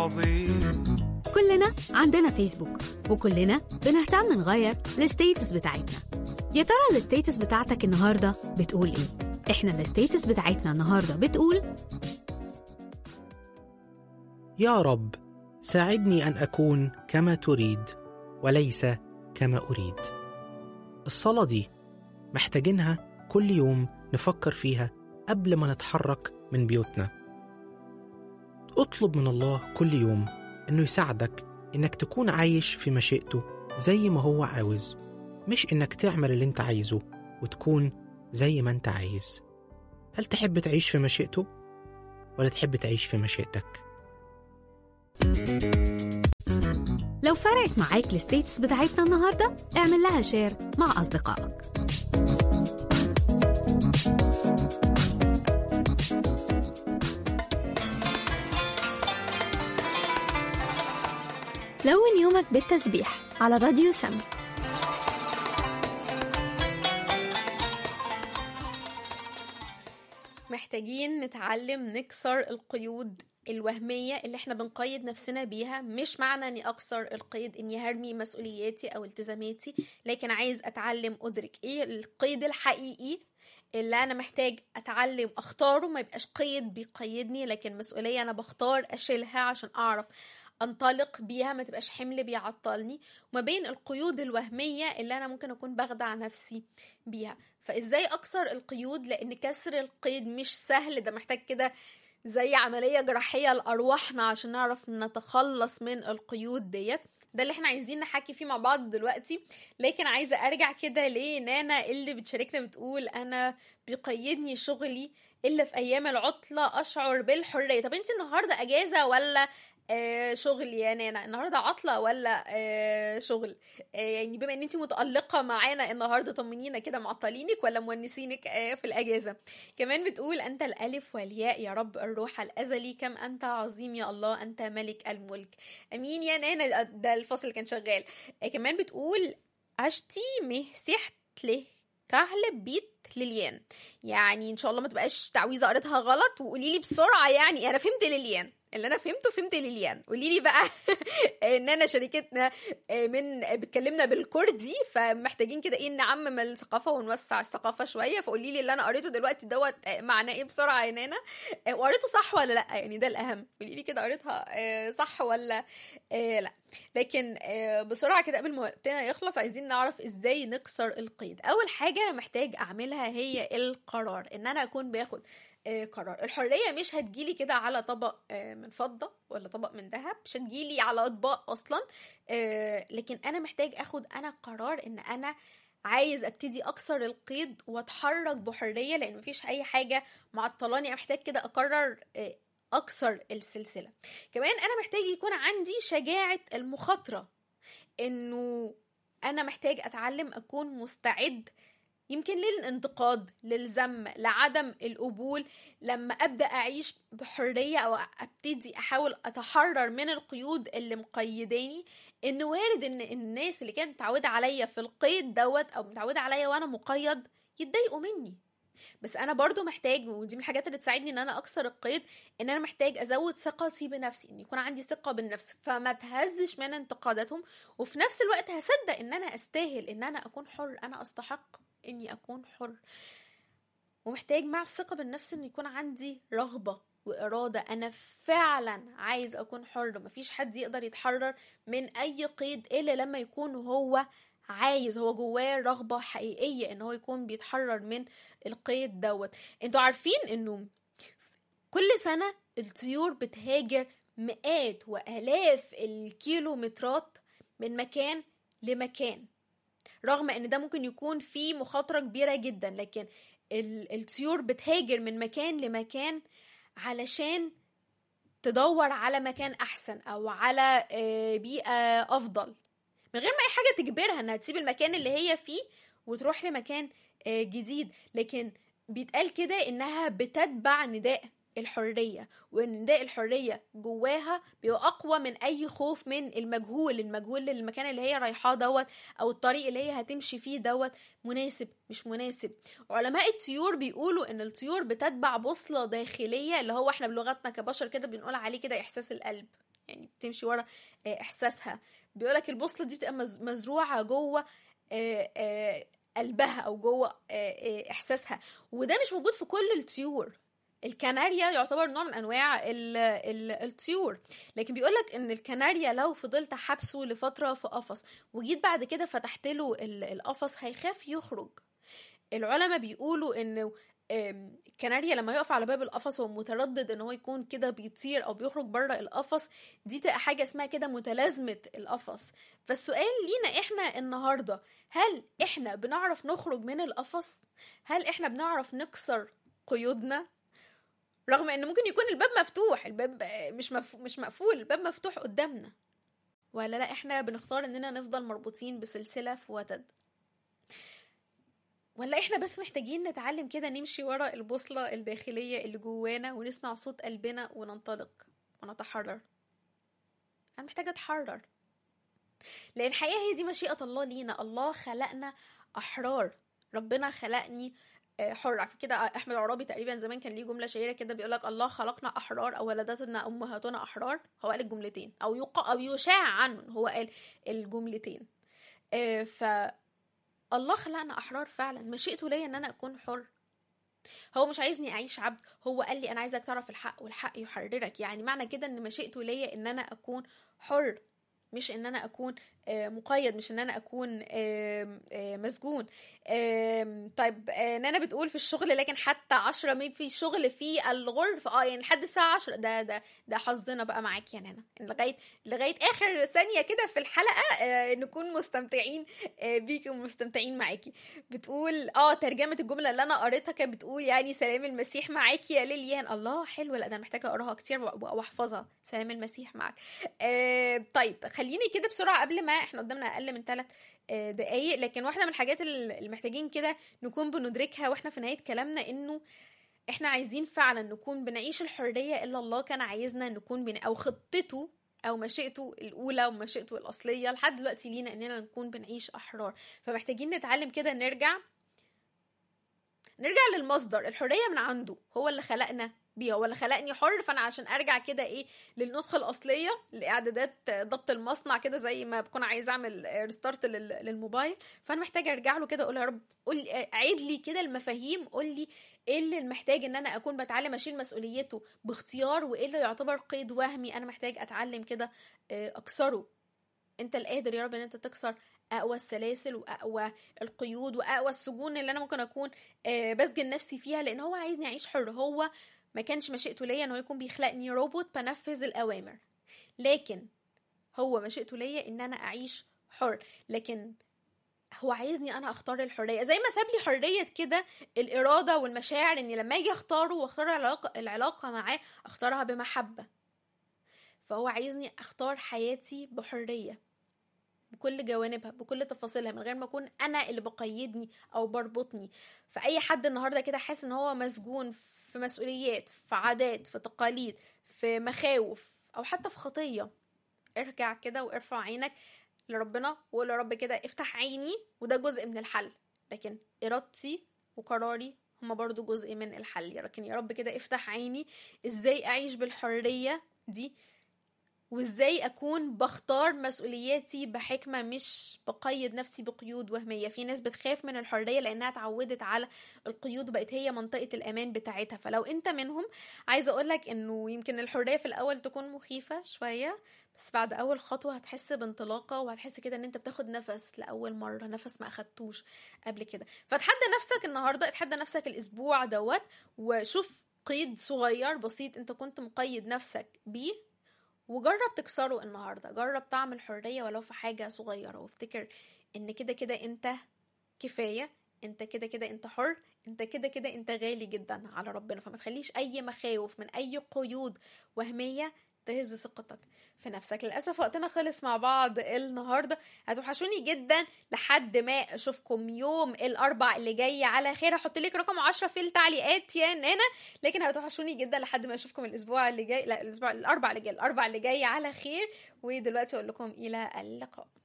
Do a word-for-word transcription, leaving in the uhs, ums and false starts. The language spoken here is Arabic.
عظيم. كلنا عندنا فيسبوك، وكلنا بنهتم نغير الستيتس بتاعتنا. يا ترى الستيتس بتاعتك النهاردة بتقول ايه؟ احنا الستيتس بتاعتنا النهاردة بتقول: يا رب ساعدني أن أكون كما تريد وليس كما أريد. الصلاة دي محتاجينها كل يوم نفكر فيها قبل ما نتحرك من بيوتنا. اطلب من الله كل يوم إنه يساعدك إنك تكون عايش في مشيئته زي ما هو عاوز، مش إنك تعمل اللي انت عايزه وتكون زي ما انت عايز. هل تحب تعيش في مشيئته ولا تحب تعيش في مشيئتك؟ لو فرقت معاك الستيتس بتاعتنا النهاردة، اعمل لها شير مع أصدقائك. لون يومك بالتسبيح على راديو سم. محتاجين نتعلم نكسر القيود الوهمية اللي احنا بنقيد نفسنا بيها. مش معنى اني اكسر القيد اني هرمي مسؤولياتي او التزاماتي، لكن عايز اتعلم ادرك ايه القيد الحقيقي اللي انا محتاج اتعلم اختاره، ما يبقاش قيد بيقيدني لكن مسؤولية انا بختار اشيلها عشان اعرف انطلق بيها، ما تبقاش حمل بيعطلني. وما بين القيود الوهمية اللي انا ممكن اكون بخدع نفسي بيها. فازاي اكسر القيود؟ لان كسر القيد مش سهل، ده محتاج كده زي عملية جراحية لأرواحنا عشان نعرف نتخلص من القيود ديت. ده اللي احنا عايزين نحكي فيه مع بعض دلوقتي. لكن عايزة ارجع كده لنانا اللي بتشاركنا بتقول: انا بيقيدني شغلي الا في ايام العطلة اشعر بالحرية. طب انت النهاردة اجازة ولا آه شغل يا نانا؟ النهارده عطله ولا آه شغل؟ آه يعني بما ان انتي متألقة معانا النهارده، طمنينا كده، معطلينك ولا مونسينك آه في الاجازه؟ كمان بتقول: انت الالف والياء يا رب الروح الازلي، كم انت عظيم يا الله، انت ملك الملك. امين يا نانا. ده الفصل اللي كان شغال. آه كمان بتقول: عشتي مسحت له كهل بيت ليليان. يعني ان شاء الله ما تبقاش تعويذه قريتها غلط، وقولي لي بسرعه. يعني انا فهمت ليليان، اللي انا فهمته فهمت ليليان. قولي لي بقى ان انا شركتنا من بتكلمنا بالكردي، فمحتاجين كده ايه نعمم الثقافه ونوسع الثقافه شويه. فقولي لي اللي انا قريته دلوقتي دوت معناه ايه بسرعه يا نانا، وقريته صح ولا لا؟ يعني ده الاهم. قولي لي كده قريتها صح ولا لا. لكن بسرعه كده قبل ما وقتنا يخلص، عايزين نعرف ازاي نكسر القيد. اول حاجه انا محتاج اعملها هي القرار، ان انا اكون باخد قرار. الحرية مش هتجيلي كده على طبق من فضة ولا طبق من ذهب، مش هتجيلي على اطباق اصلا. لكن انا محتاج اخد انا قرار ان انا عايز ابتدي اكسر القيد واتحرك بحرية، لان مفيش اي حاجة معطلاني. انا محتاج كده اقرر اكسر السلسلة. كمان انا محتاج يكون عندي شجاعة المخاطرة، انه انا محتاج اتعلم اكون مستعد يمكن للانتقاد، للذم، لعدم القبول. لما أبدأ أعيش بحرية أو أبتدي أحاول أتحرر من القيود اللي مقيداني، إنه وارد إن الناس اللي كانت متعودة عليا في القيد دوت أو متعودة عليا وأنا مقيد يتضايقوا مني. بس أنا برضو محتاج، ودي من الحاجات اللي تساعدني إن أنا أكسر القيد، إن أنا محتاج أزود ثقتي بنفسي، إن يكون عندي ثقة بالنفس، فما تهزش من انتقاداتهم. وفي نفس الوقت هصدق إن أنا أستاهل إن أنا أكون حر، أنا أستحق إني أكون حر. ومحتاج مع الثقة بالنفس إن يكون عندي رغبة وإرادة، أنا فعلا عايز أكون حر. مفيش حد يقدر يتحرر من أي قيد إلا لما يكون هو عايز، هو جواه رغبة حقيقية إن هو يكون بيتحرر من القيد دوت. انتوا عارفين إنه كل سنة الطيور بتهاجر مئات وآلاف الكيلومترات من مكان لمكان، رغم ان ده ممكن يكون فيه مخاطرة كبيرة جدا، لكن الطيور بتهاجر من مكان لمكان علشان تدور على مكان احسن او على بيئة افضل، من غير ما اي حاجة تجبرها انها تسيب المكان اللي هي فيه وتروح لمكان جديد. لكن بيتقال كده انها بتتبع نداء الحرية، وان نداء الحرية جواها بيبقى اقوى من اي خوف من المجهول. المجهول للمكان اللي هي رايحاه دوت او الطريق اللي هي هتمشي فيه دوت مناسب مش مناسب. علماء الطيور بيقولوا ان الطيور بتتبع بوصلة داخلية، اللي هو احنا بلغتنا كبشر كده بنقول عليه كده احساس القلب. يعني بتمشي ورا احساسها. بيقولك البوصلة دي بتبقى مزروعة جوه قلبها او جوه احساسها، وده مش موجود في كل الطيور. الكناريا يعتبر نوع من انواع ال ال الطيور، لكن بيقولك ان الكناريا لو فضلت حبسه لفتره في قفص وجيت بعد كده فتحت له القفص هيخاف يخرج. العلماء بيقولوا انه الكناريا لما يقف على باب القفص وهو متردد ان هو يكون كده بيطير او بيخرج بره القفص، دي بتبقى حاجه اسمها كده متلازمه القفص. فالسؤال لينا احنا النهارده، هل احنا بنعرف نخرج من القفص؟ هل احنا بنعرف نكسر قيودنا رغم ان ممكن يكون الباب مفتوح، الباب مش مف... مش مقفول، الباب مفتوح قدامنا؟ ولا لا احنا بنختار اننا نفضل مربوطين بسلسله في وتد؟ ولا احنا بس محتاجين نتعلم كده نمشي ورا البوصله الداخليه اللي جوانا ونسمع صوت قلبنا وننطلق ونتحرر؟ انا محتاجه اتحرر، لان الحقيقه هي دي مشيئه الله لينا. الله خلقنا احرار، ربنا خلقني حر. عارف كده احمد عرابي تقريبا زمان كان ليه جمله شهيره كده بيقولك الله خلقنا احرار او ولدتنا امهاتنا احرار. هو قال الجملتين او يقع او يشاع عنه هو قال الجملتين. ف الله خلقنا احرار فعلا، مشيئته ليا ان انا اكون حر. هو مش عايزني اعيش عبد، هو قال لي انا عايزك تعرف الحق والحق يحررك. يعني معنى كده ان مشيئته ليا ان انا اكون حر، مش ان انا اكون مقيد، مش ان انا اكون مسجون. طيب نانا بتقول في الشغل لكن حتى عشرة مين في شغل في الغرف اه يعني لحد الساعه عشرة. ده ده ده حظنا بقى معاك يا نانا، لغايه لغايه اخر ثانيه كده في الحلقه نكون مستمتعين بيكي ومستمتعين معاكي. بتقول اه ترجمه الجمله اللي انا قريتها كانت بتقول يعني سلام المسيح معاكي يا ليليان. الله حلوه، لا ده انا محتاجه اقراها كتير واحفظها. سلام المسيح معاك. طيب خليني كده بسرعه قبل ما احنا قدامنا اقل من ثلاث دقايق، لكن واحده من الحاجات اللي محتاجين كده نكون بندركها واحنا في نهايه كلامنا انه احنا عايزين فعلا نكون بنعيش الحريه اللي الله كان عايزنا نكون بن... او خطته او مشيئته الاولى ومشيئته الاصليه لحد دلوقتي لينا اننا نكون بنعيش احرار. فمحتاجين نتعلم كده نرجع نرجع للمصدر. الحريه من عنده، هو اللي خلقنا بيها، هو اللي خلقني حر. فانا عشان ارجع كده ايه للنسخه الاصليه لاعدادات ضبط المصنع كده زي ما بكون عايز اعمل ريستارت للموبايل، فانا محتاجه ارجع له كده اقول يا رب قول اعيد لي كده المفاهيم، قول لي ايه اللي محتاج ان انا اكون بتعلم اشيل مسؤوليته باختيار، وايه اللي يعتبر قيد وهمي انا محتاج اتعلم كده اكسره. انت القادر يا رب ان انت تكسر اقوى السلاسل واقوى القيود واقوى السجون اللي انا ممكن اكون بسجن نفسي فيها، لان هو عايزني اعيش حر. هو ما كانش مشيئته ليا انه يكون بيخلقني روبوت بنفذ الاوامر، لكن هو مشيئته ليا ان انا اعيش حر. لكن هو عايزني انا اختار الحريه، زي ما ساب لي حريه كده الاراده والمشاعر، اني لما اجي اختاره واختار العلاقه العلاقه معاه اختارها بمحبه. فهو عايزني اختار حياتي بحريه بكل جوانبها بكل تفاصيلها، من غير ما اكون انا اللي بقيدني او بربطني. فاي حد النهارده كده حاسس ان هو مسجون في مسؤوليات، في عادات، في تقاليد، في مخاوف، او حتى في خطيه، ارجع كده وارفع عينك لربنا وقول يا رب كده افتح عيني، وده جزء من الحل. لكن ارادتي وقراري هما برضو جزء من الحل. لكن يا رب كده افتح عيني ازاي اعيش بالحريه دي، وازاي اكون بختار مسؤولياتي بحكمة، مش بقيد نفسي بقيود وهمية. في ناس بتخاف من الحرية لانها اتعودت على القيود وبقت هي منطقة الامان بتاعتها. فلو انت منهم عايزة اقولك انه يمكن الحرية في الاول تكون مخيفة شوية، بس بعد اول خطوة هتحس بانطلاقة، وهتحس كده ان انت بتاخد نفس لأول مرة، نفس ما اخدتوش قبل كده. فتحدى نفسك النهاردة، اتحدى نفسك الاسبوع دوت، وشوف قيد صغير بسيط انت كنت مقيد نفسك بيه، وجرب تكسره النهاردة. جرب تعمل حرية ولو في حاجة صغيرة، وافتكر ان كده كده انت كفاية، انت كده كده انت حر، انت كده كده انت غالي جدا على ربنا. فما تخليش اي مخاوف من اي قيود وهمية تهز ثقتك في نفسك. للأسف وقتنا خلص مع بعض النهاردة، هتوحشوني جدا لحد ما اشوفكم يوم الاربع اللي جاي على خير. هحط لك رقم عشرة في التعليقات يا نانا، لكن هتوحشوني جدا لحد ما اشوفكم الاسبوع اللي جاي، لا الاسبوع الاربع اللي جاي الاربع اللي جاي على خير. ودلوقتي اقول لكم الى اللقاء.